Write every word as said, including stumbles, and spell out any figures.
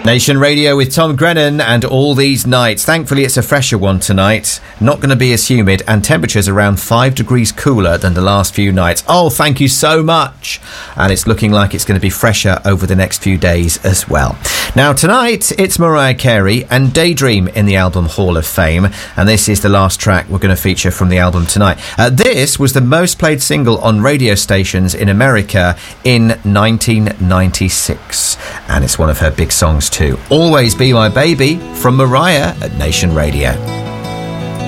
Nation Radio with Tom Grennan and All These Nights. Thankfully, it's a fresher one tonight. Not going to be as humid, and temperatures around five degrees cooler than the last few nights. Oh, thank you so much. And it's looking like it's going to be fresher over the next few days as well. Now, tonight, it's Mariah Carey and Daydream in the album Hall of Fame. And this is the last track we're going to feature from the album tonight. Uh, this was the most played single on radio stations in America in nineteen ninety-six. And it's one of her big songs too. Always Be My Baby from Mariah at Nation Radio.